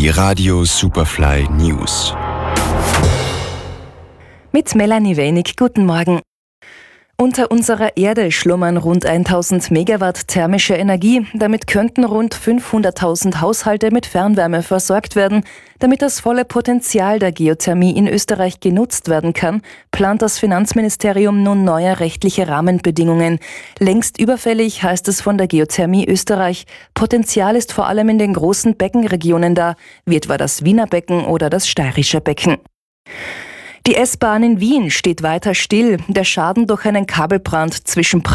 Die Radio Superfly News. Mit Melanie Wenig, guten Morgen. Unter unserer Erde schlummern rund 1000 Megawatt thermische Energie. Damit könnten rund 500.000 Haushalte mit Fernwärme versorgt werden. Damit das volle Potenzial der Geothermie in Österreich genutzt werden kann, plant das Finanzministerium nun neue rechtliche Rahmenbedingungen. Längst überfällig, heißt es von der Geothermie Österreich. Potenzial ist vor allem in den großen Beckenregionen da, wie etwa das Wiener Becken oder das Steirische Becken. Die S-Bahn in Wien steht weiter still. Der Schaden durch einen Kabelbrand zwischen